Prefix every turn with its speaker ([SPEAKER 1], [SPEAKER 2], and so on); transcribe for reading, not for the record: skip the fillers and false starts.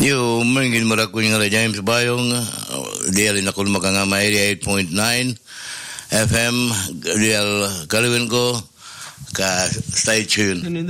[SPEAKER 1] Yo, mungkin maraku yung James Bayong, dial na kun makangama area 8.9 FM, dial kalawin ko, ka stay tuned.